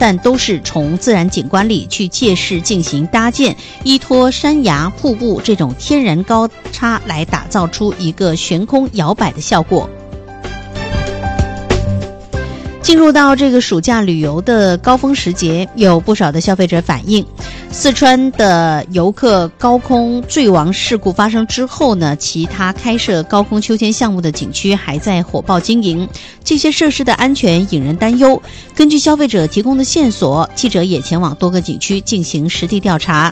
但都是从自然景观里去借势进行搭建，依托山崖、瀑布这种天然高差来打造出一个悬空摇摆的效果。进入到这个暑假旅游的高峰时节，有不少的消费者反映，四川的游客高空坠亡事故发生之后呢，其他开设高空秋千项目的景区还在火爆经营，这些设施的安全引人担忧。根据消费者提供的线索，记者也前往多个景区进行实地调查。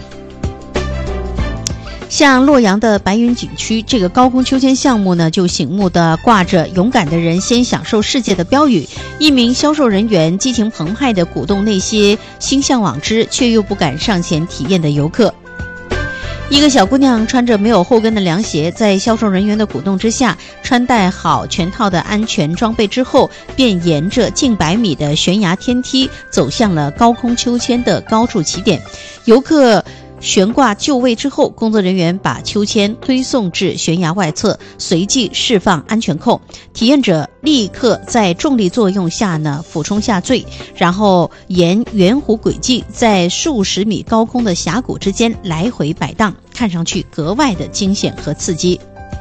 像洛阳的白云景区，这个高空秋千项目呢，就醒目的挂着勇敢的人先享受世界的标语，一名销售人员激情澎湃地鼓动那些心向往之却又不敢上前体验的游客。一个小姑娘穿着没有后跟的凉鞋，在销售人员的鼓动之下，穿戴好全套的安全装备之后，便沿着近100米的悬崖天梯走向了高空秋千的高处起点。游客悬挂就位之后，工作人员把秋千推送至悬崖外侧，随即释放安全扣，体验者立刻在重力作用下呢俯冲下坠，然后沿圆弧轨迹在数十米高空的峡谷之间来回摆荡，看上去格外的惊险和刺激。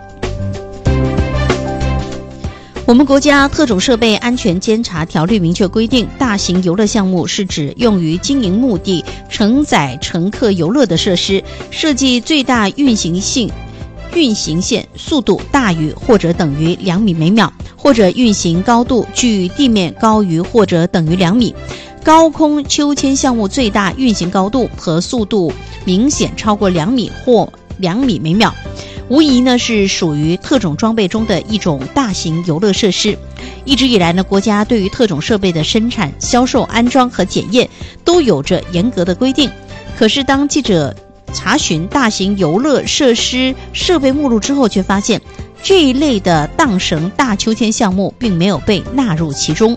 我们国家特种设备安全监察条例明确规定，大型游乐项目是指用于经营目的、承载乘客游乐的设施，设计最大运行线速度大于或者等于2米每秒，或者运行高度距地面高于或者等于2米。高空秋千项目最大运行高度和速度明显超过2米或2米每秒，无疑呢是属于特种装备中的一种大型游乐设施。一直以来呢，国家对于特种设备的生产、销售、安装和检验都有着严格的规定。可是当记者查询大型游乐设施设备目录之后，却发现这一类的荡绳大秋千项目并没有被纳入其中。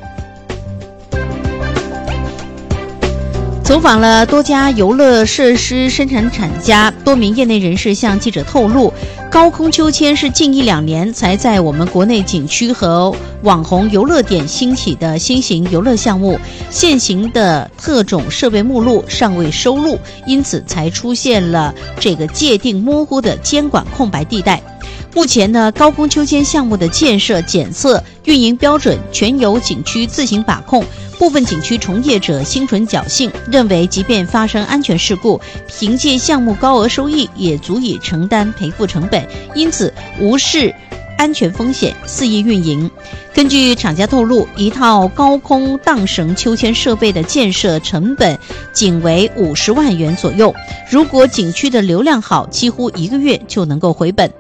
走访了多家游乐设施生产厂家，多名业内人士向记者透露，高空秋千是近1-2年才在我们国内景区和网红游乐点兴起的新型游乐项目，现行的特种设备目录尚未收录，因此才出现了这个界定模糊的监管空白地带。目前呢，高空秋千项目的建设、检测、运营标准全由景区自行把控。部分景区从业者心存侥幸，认为即便发生安全事故，凭借项目高额收益也足以承担赔付成本，因此无视安全风险肆意运营。根据厂家透露，一套高空荡绳秋千设备的建设成本仅为50万元左右，如果景区的流量好，几乎1个月就能够回本。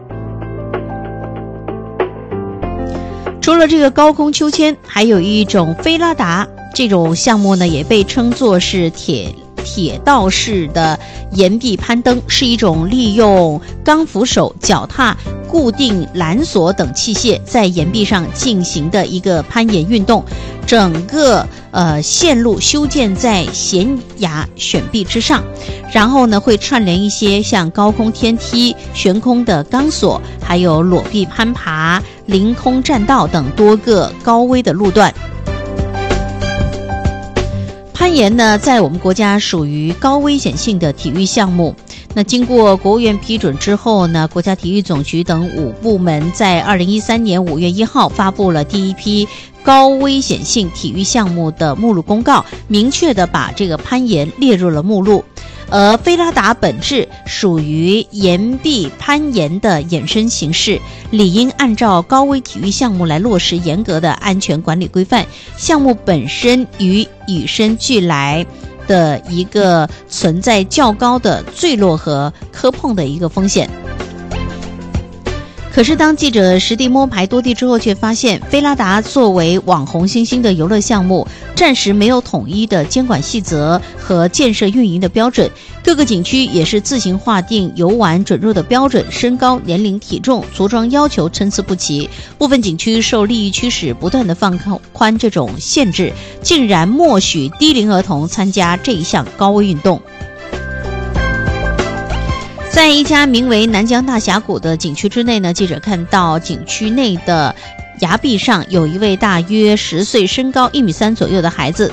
除了这个高空秋千，还有一种飞拉达，这种项目呢也被称作是铁道式的岩壁攀登，是一种利用钢扶手、脚踏、固定缆索等器械在岩壁上进行的一个攀岩运动。整个线路修建在悬崖悬壁之上，然后呢会串联一些像高空天梯、悬空的钢索，还有裸壁攀爬、凌空栈道等多个高危的路段。攀岩呢，在我们国家属于高危险性的体育项目。那经过国务院批准之后呢，国家体育总局等5部门在2013年5月1号发布了第一批高危险性体育项目的目录公告，明确的把这个攀岩列入了目录。而飞拉达本质属于岩壁攀岩的衍生形式，理应按照高危体育项目来落实严格的安全管理规范。项目本身与生俱来的一个存在较高的坠落和磕碰的一个风险。可是当记者实地摸排多地之后，却发现飞拉达作为网红新兴的游乐项目，暂时没有统一的监管细则和建设运营的标准，各个景区也是自行划定游玩准入的标准，身高、年龄、体重、着装要求参差不齐，部分景区受利益驱使，不断的放宽这种限制，竟然默许低龄儿童参加这一项高危运动。在一家名为南疆大峡谷的景区之内呢，记者看到景区内的崖壁上有一位大约10岁、身高1.3米左右的孩子